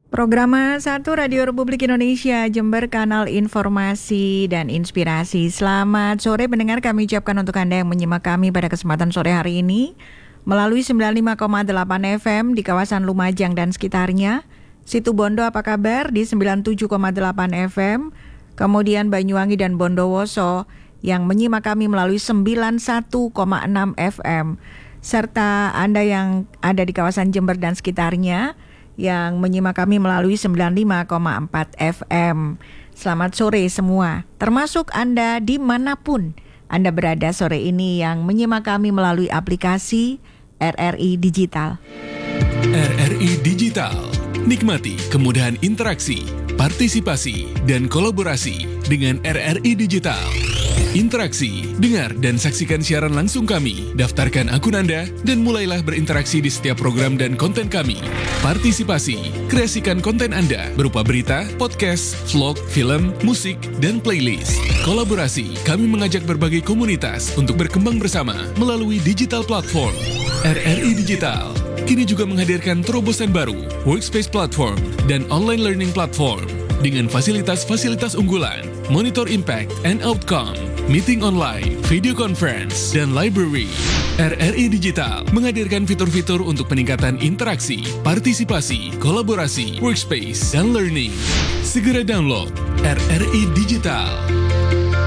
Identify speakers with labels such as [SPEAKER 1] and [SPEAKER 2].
[SPEAKER 1] Programa 1 Radio Republik Indonesia Jember, kanal informasi dan inspirasi. Selamat sore pendengar, kami ucapkan untuk Anda yang menyimak kami pada kesempatan sore hari ini melalui 95,8 FM di kawasan Lumajang dan sekitarnya, Situ Bondo apa kabar di 97,8 FM, kemudian Banyuwangi dan Bondowoso yang menyimak kami melalui 91,6 FM, serta Anda yang ada di kawasan Jember dan sekitarnya yang menyimak kami melalui 95,4 FM. Selamat sore semua, termasuk Anda dimanapun Anda berada sore ini yang menyimak kami melalui aplikasi RRI Digital.
[SPEAKER 2] RRI Digital, nikmati kemudahan interaksi, partisipasi, dan kolaborasi dengan RRI Digital. Interaksi, dengar dan saksikan siaran langsung kami, daftarkan akun Anda, dan mulailah berinteraksi di setiap program dan konten kami. Partisipasi, kreasikan konten Anda berupa berita, podcast, vlog, film, musik, dan playlist. Kolaborasi, kami mengajak berbagai komunitas untuk berkembang bersama melalui digital platform. RRI Digital kini juga menghadirkan terobosan baru, workspace platform, dan online learning platform dengan fasilitas-fasilitas unggulan, monitor impact and outcome, meeting online, video conference, dan library. RRI Digital menghadirkan fitur-fitur untuk peningkatan interaksi, partisipasi, kolaborasi, workspace, dan learning. Segera download RRI Digital.